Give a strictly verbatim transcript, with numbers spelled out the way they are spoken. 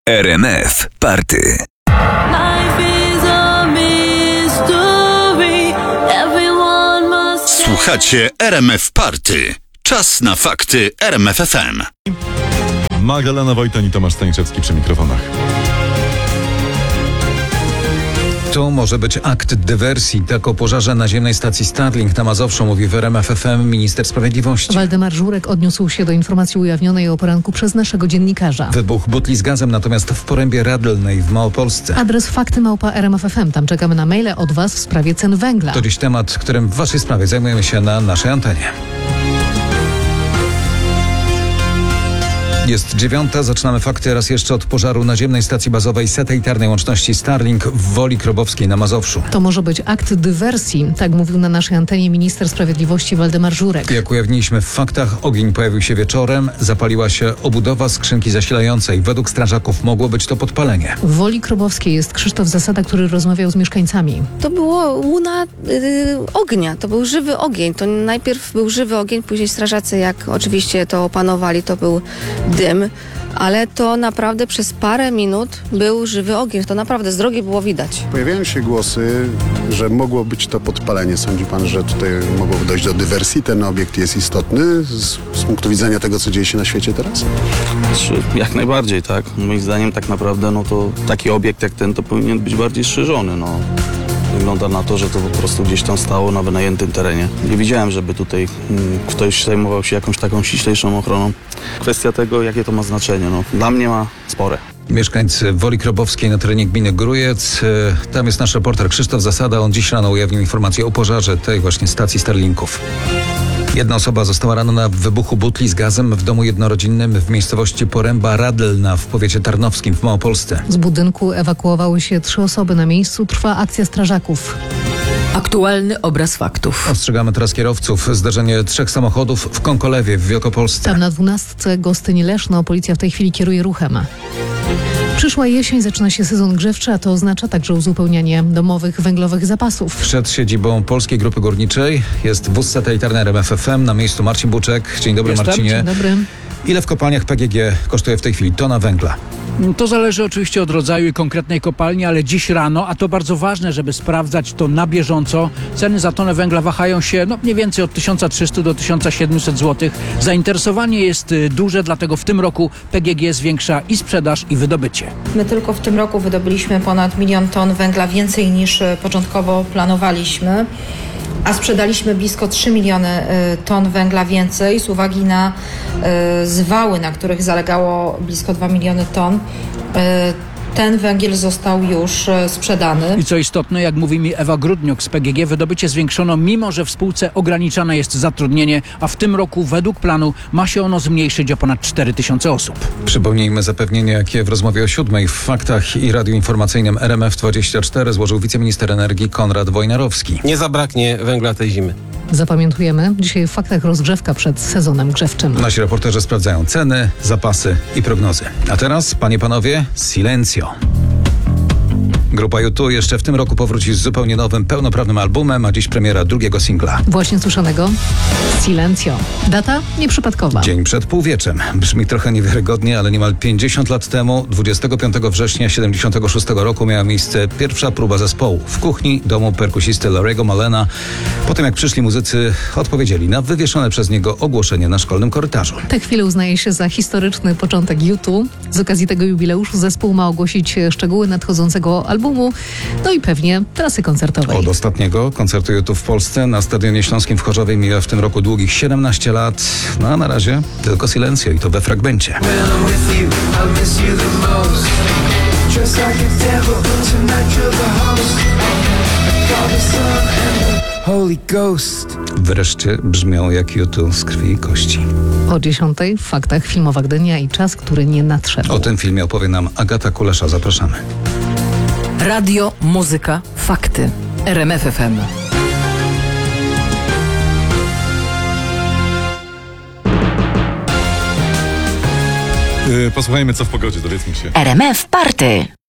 R M F Party. Słuchacie R M F Party. Czas na fakty R M F F M. Magdalena Wojtan i Tomasz Staniszewski przy mikrofonach. To może być akt dywersji. Tak o pożarze naziemnej stacji Starlink na Mazowszu mówi w R M F F M minister sprawiedliwości. Waldemar Żurek odniósł się do informacji ujawnionej o poranku przez naszego dziennikarza. Wybuch butli z gazem natomiast w porębie Radlnej w Małopolsce. Adres fakty małpa R M F F M. Tam czekamy na maile od Was w sprawie cen węgla. To dziś temat, którym w Waszej sprawie zajmujemy się na naszej antenie. Jest dziewiąta, zaczynamy fakty raz jeszcze od pożaru naziemnej stacji bazowej satelitarnej łączności Starlink w Woli Krobowskiej na Mazowszu. To może być akt dywersji, tak mówił na naszej antenie minister sprawiedliwości Waldemar Żurek. Jak ujawniliśmy w faktach, ogień pojawił się wieczorem, zapaliła się obudowa skrzynki zasilającej. Według strażaków mogło być to podpalenie. W Woli Krobowskiej jest Krzysztof Zasada, który rozmawiał z mieszkańcami. To było łuna y, ognia, to był żywy ogień. To najpierw był żywy ogień, później strażacy, jak oczywiście to opanowali, to był dym, ale to naprawdę przez parę minut był żywy ogień. To naprawdę z drogi było widać. Pojawiają się głosy, że mogło być to podpalenie. Sądzi pan, że tutaj mogło dojść do dywersji? Ten obiekt jest istotny z, z punktu widzenia tego, co dzieje się na świecie teraz? Jak najbardziej, tak. Moim zdaniem tak naprawdę no to taki obiekt jak ten to powinien być bardziej strzeżony. No. Wygląda na to, że to po prostu gdzieś tam stało na wynajętym terenie. Nie widziałem, żeby tutaj hmm, ktoś zajmował się jakąś taką ściślejszą ochroną. Kwestia tego, jakie to ma znaczenie, no, dla mnie ma spore. Mieszkańcy Woli Krobowskiej na terenie gminy Grójec. Tam jest nasz reporter Krzysztof Zasada. On dziś rano ujawnił informację o pożarze tej właśnie stacji Starlinków. Jedna osoba została ranna w wybuchu butli z gazem w domu jednorodzinnym w miejscowości Poręba Radlna w powiecie tarnowskim w Małopolsce. Z budynku ewakuowały się trzy osoby. Na miejscu trwa akcja strażaków. Aktualny obraz faktów. Ostrzegamy teraz kierowców. Zdarzenie trzech samochodów w Konkolewie w Wielkopolsce. Tam na dwunastce Gostyń-Leszno policja w tej chwili kieruje ruchem. Przyszła jesień, zaczyna się sezon grzewczy, a to oznacza także uzupełnianie domowych węglowych zapasów. Przed siedzibą Polskiej Grupy Górniczej jest wóz satelitarny R M F F M. Na miejscu Marcin Buczek. Dzień dobry, Jestem. Marcinie. Dzień dobry. Ile w kopalniach P G G kosztuje w tej chwili tona węgla? To zależy oczywiście od rodzaju i konkretnej kopalni, ale dziś rano, a to bardzo ważne, żeby sprawdzać to na bieżąco, ceny za tonę węgla wahają się no, mniej więcej od tysiąc trzysta do tysiąc siedemset złotych. Zainteresowanie jest y, duże, dlatego w tym roku P G G zwiększa i sprzedaż, i wydobycie. My tylko w tym roku wydobyliśmy ponad milion ton węgla więcej niż y, początkowo planowaliśmy, a sprzedaliśmy blisko trzy miliony y, ton węgla więcej z uwagi na y, zwały, na których zalegało blisko dwa miliony ton. Y, ten węgiel został już y, sprzedany. I co istotne, jak mówi mi Ewa Grudniuk z P G G, wydobycie zwiększono, mimo że w spółce ograniczane jest zatrudnienie, a w tym roku według planu ma się ono zmniejszyć o ponad cztery tysiące osób. Przypomnijmy zapewnienie, jakie w rozmowie o siódmej w faktach i radiu informacyjnym R M F dwadzieścia cztery złożył wiceminister energii Konrad Wojnarowski. Nie zabraknie węgla tej zimy. Zapamiętujemy. Dzisiaj w faktach rozgrzewka przed sezonem grzewczym. Nasi reporterzy sprawdzają ceny, zapasy i prognozy. A teraz, panie, panowie, silencio. Grupa U dwa jeszcze w tym roku powróci z zupełnie nowym, pełnoprawnym albumem, a dziś premiera drugiego singla. Właśnie słyszanego Silencio. Data nieprzypadkowa. Dzień przed półwieczem. Brzmi trochę niewiarygodnie, ale niemal pięćdziesiąt lat temu, dwudziestego piątego września siedemdziesiątego szóstego roku miała miejsce pierwsza próba zespołu w kuchni domu perkusisty Larry'ego Malena. Po tym jak przyszli muzycy, odpowiedzieli na wywieszone przez niego ogłoszenie na szkolnym korytarzu. Tę chwilę uznaje się za historyczny początek U dwa. Z okazji tego jubileuszu zespół ma ogłosić szczegóły nadchodzącego albumu, no i pewnie trasy koncertowej. Od ostatniego koncertu U dwa w Polsce na Stadionie Śląskim w Chorzowej mija w tym roku długich siedemnaście lat. No a na razie tylko silencio i to we fragmencie. Holy Ghost. Wreszcie brzmią jak U dwa z krwi i kości. O dziesiątej w faktach filmowa Gdynia i czas, który nie nadszedł. O tym filmie opowie nam Agata Kulesza. Zapraszamy. Radio, muzyka, fakty. R M F F M. Yy, posłuchajmy, co w pogodzie, dowiedzmy się. R M F Party.